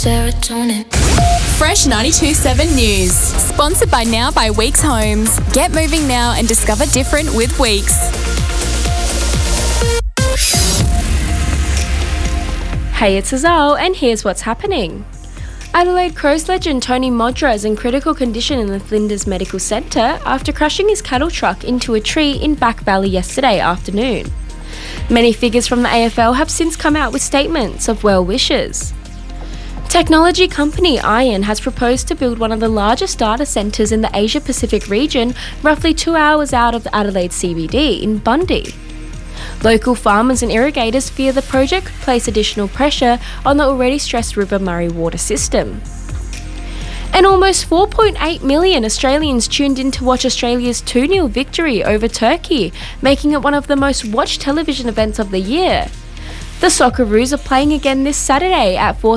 serotonin. Fresh 92.7 News. Sponsored by Now by Weeks Homes. Get moving now and discover different with Weeks. Hey, it's Azal, and here's what's happening. Adelaide Crows legend Tony Modra is in critical condition in the Flinders Medical Centre after crashing his cattle truck into a tree in Back Valley yesterday afternoon. Many figures from the AFL have since come out with statements of well wishes. Technology company Iron has proposed to build one of the largest data centres in the Asia-Pacific region, roughly 2 hours out of the Adelaide CBD in Bundy. Local farmers and irrigators fear the project could place additional pressure on the already stressed River Murray water system. And almost 4.8 million Australians tuned in to watch Australia's 2-0 victory over Turkey, making it one of the most watched television events of the year. The Socceroos are playing again this Saturday at 4